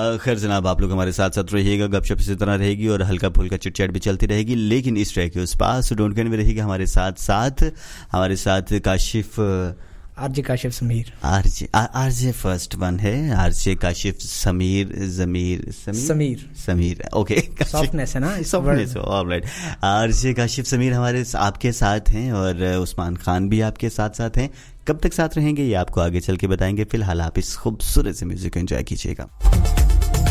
खैर जनाब, आप लोग हमारे साथ साथ रहिएगा, गपशप इसी तरह रहेगी और हल्का फुल्का चिटचैट भी चलती रहेगी, लेकिन इस ट्रैक के उस पास डोंट कैन में रहेगा हमारे साथ Kashif, RJ Kashif Sameer, RJ first one है, RJ Kashif Sameer okay, softness है ना, softness, alright. RJ Kashif Sameer हमारे आपके साथ हैं और उस्मान खान भी आपके साथ साथ हैं। कब तक साथ रहेंगे ये आपको आगे चल के बताएंगे, फिलहाल आप इस खूबसूरत से म्यूजिक को एंजॉय कीजिएगा।